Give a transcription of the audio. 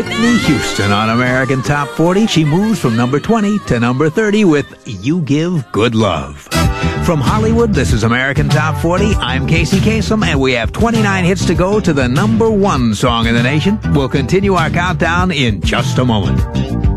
Whitney Houston on American Top 40. She moves from number 20 to number 30 with You Give Good Love. From Hollywood, this is American Top 40. I'm Casey Kasem, and we have 29 hits to go to the number 1 song in the nation. We'll continue our countdown in just a moment.